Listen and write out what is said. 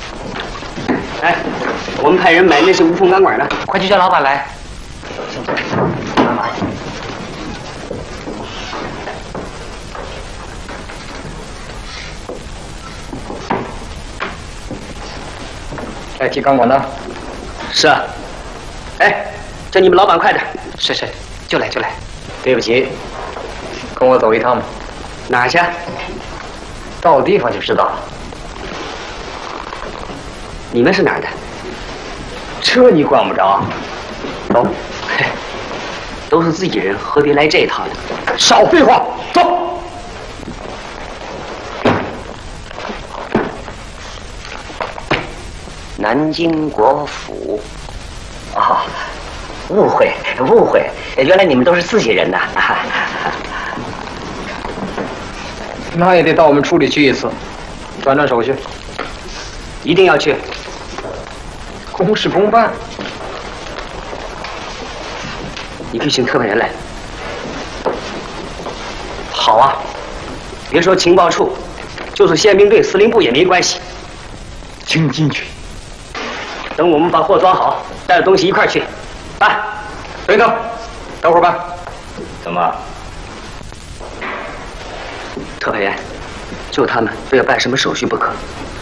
哎，我们派人买那些无缝钢管的， 快去叫老板来。 来提钢管的。 是啊。哎，叫你们老板快点。 是，就来。 对不起，跟我走一趟吧。 哪儿去？ 到地方就知道了。 你们是哪儿的？ 这你管不着。走。 嘿，都是自己人，何必来这一套呢？ 少废话，走。 南京国府。哦，误会，原来你们都是自己人呐。 那也得到我们处里去一次，转手续。 一定要去。 公事公办。 你去请特派员来。好啊，别说情报处，就是宪兵队司令部也没关系。 请进去。 等我们把货装好，带着东西一块儿去。办。 等等，等会儿办。 怎么？ 特派员，就他们非要办什么手续不可。